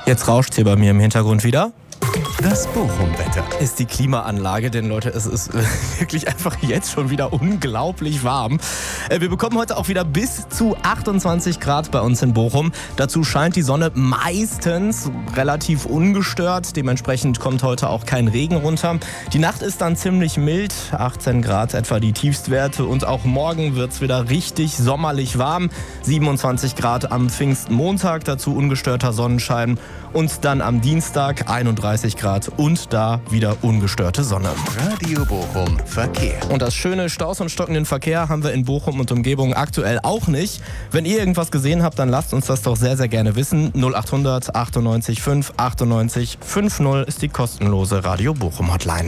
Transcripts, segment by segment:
Jetzt rauscht's hier bei mir im Hintergrund wieder. Das Bochum-Wetter Ist die Klimaanlage, denn Leute, es ist wirklich einfach jetzt schon wieder unglaublich warm. Wir bekommen heute auch wieder bis zu 28 Grad bei uns in Bochum. Dazu scheint die Sonne meistens relativ ungestört. Dementsprechend kommt heute auch kein Regen runter. Die Nacht ist dann ziemlich mild, 18 Grad etwa die Tiefstwerte. Und auch morgen wird es wieder richtig sommerlich warm. 27 Grad am Pfingstmontag, dazu ungestörter Sonnenschein. Und dann am Dienstag 31 Grad und da wieder ungestörte Sonne. Radio Bochum Verkehr. Und das schöne Staus und stockenden Verkehr haben wir in Bochum und Umgebung aktuell auch nicht. Wenn ihr irgendwas gesehen habt, dann lasst uns das doch sehr, sehr gerne wissen. 0800 98 5 98 50 ist die kostenlose Radio Bochum Hotline.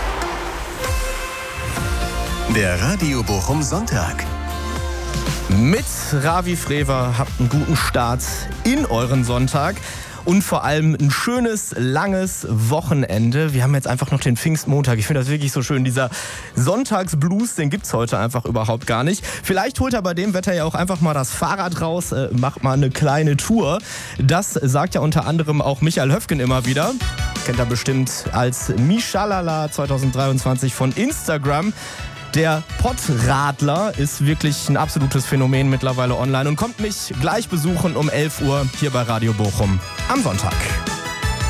Der Radio Bochum Sonntag. Mit Ravi Frewer habt einen guten Start in euren Sonntag. Und vor allem ein schönes, langes Wochenende. Wir haben jetzt einfach noch den Pfingstmontag. Ich finde das wirklich so schön. Dieser Sonntagsblues, den gibt's heute einfach überhaupt gar nicht. Vielleicht holt er bei dem Wetter ja auch einfach mal das Fahrrad raus, macht mal eine kleine Tour. Das sagt ja unter anderem auch Michael Höfgen immer wieder. Kennt er bestimmt als Mischalala 2023 von Instagram. Der Pottradler ist wirklich ein absolutes Phänomen mittlerweile online und kommt mich gleich besuchen um 11 Uhr hier bei Radio Bochum am Sonntag.